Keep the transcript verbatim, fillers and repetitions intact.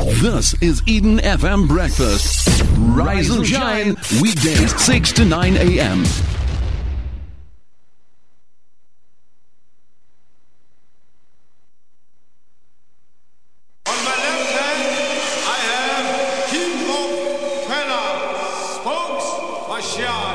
This is Eden F M Breakfast. Rise and shine, weekdays six to nine a.m. On my left hand, I have King of Fela, Spokes Marshall.